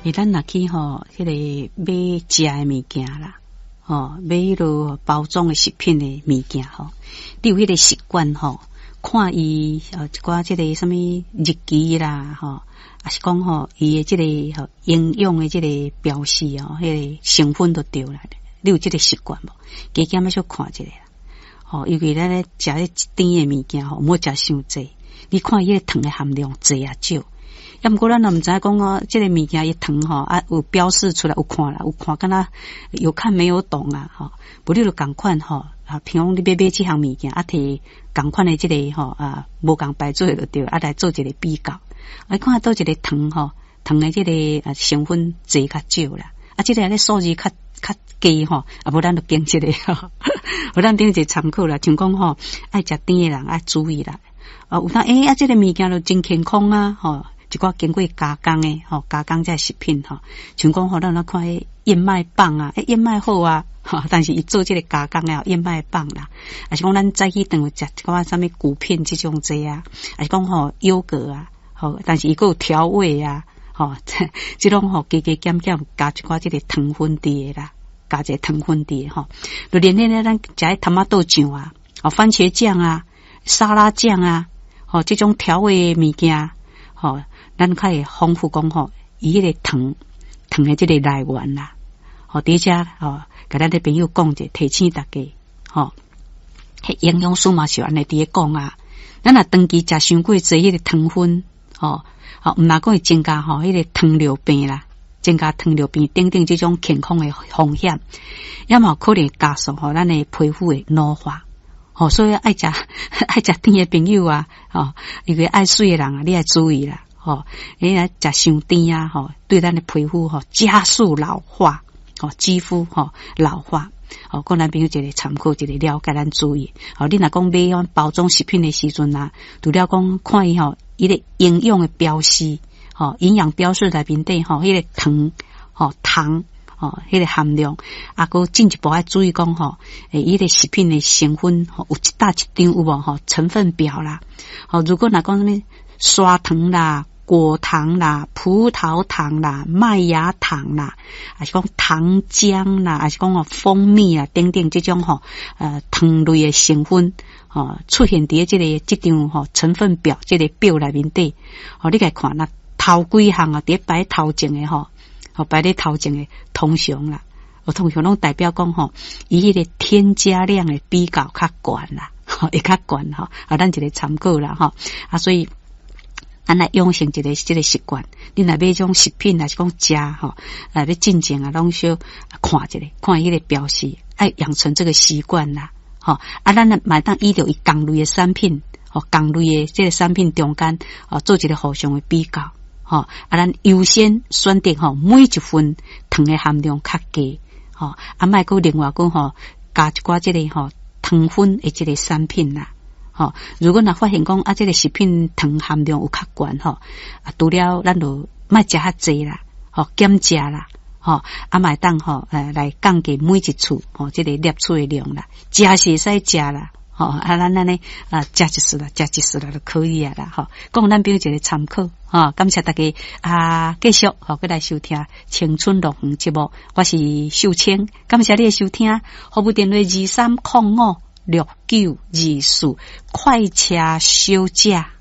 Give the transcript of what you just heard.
咱若去吼，迄个买食诶物件啦，买迄落包装诶食品诶物件吼，你有迄个习惯吼，看伊一寡即个什么日期啦，还是讲伊诶即个营养诶即个标示迄个成分都对啦。你有即个习惯无？加减要小看一下啦。尤其咱咧食迄一甜诶物件毋好食伤济。你看伊个糖诶含量济啊少。要毋过咱若毋知影讲即个物件伊糖有标示出来有看啦，有看敢若有看没有懂啊无你就共款譬如你要买即项物件摕共款诶即个无共摆做就对，来做一个比较。看倒一个糖糖诶即个成分济较少啦，即个咧数字较低无咱就经一个互咱顶一个参考啦。像讲爱食甜诶人爱注意啦。有当即个物件就真健康啊一寡经过加工诶加工这食品像讲咱看燕麦棒啊，燕麦好啊但是伊做这个加工诶燕麦棒啦，还是讲咱早起顿食一寡什么谷片这种济啊，还是讲优格啊但是伊个有调味啊这种加减减加一寡这个糖分伫诶啦，加一个糖分伫诶就连咧咱食头马豆酱啊番茄酱啊沙拉酱啊这种调味诶物件咱较会丰富讲伊迄个糖诶即个来源啦伫遮甲咱的朋友讲者提醒大家迄营养师嘛是安尼伫咧讲啊。咱若长期食伤过济迄个糖分毋若讲会增加迄个糖尿病啦，增加糖尿病等等即种健康诶风险，也嘛可能加速咱诶皮肤诶老化所以爱食甜诶朋友啊因为爱水诶人啊，你要注意啦你来食伤甜啊对咱的皮肤加速老化肌肤老化讲咱朋友一个参考，一个了解，咱注意你若讲买包装食品的时阵啊，除了讲看伊伊个营养的标示营养标示内面底迄个糖迄个含量还进一步要注意讲伊个食品的成分有一大一张有无成分表啦如果若讲什么砂糖啦果糖啦、葡萄糖啦、麦芽糖啦，还是讲糖浆啦，还是讲蜂蜜啊等等这种糖类的成分出现伫这张成分表这个表内面底你来看那头几项伫摆头前的摆咧头前的通常啦，通常拢代表讲伊迄个添加量的比较较悬啦，会较悬咱一个参考啦所以咱来养成一个习惯，你若买种食品还是讲食要进前拢小看一下，看迄个标示，爱养成这个习惯啦咱买当依照伊同类的产品同类的这个产品中间做一个互相的比较咱优先选择每一份糖的含量较低莫搁另外讲加一寡这个糖分的这个产品啦如果若发现讲这个食品糖含量有较悬除了咱就莫食较济啦减食啦莫当来降低每一次这个摄取的量啦，食是会使食啦咱安尼食一丝啦就可以啊啦讲咱比如一个参考感谢大家继续过来收听青春乐园节目，我是秀清，感谢你的收听，服务电话23056924，快车小姐。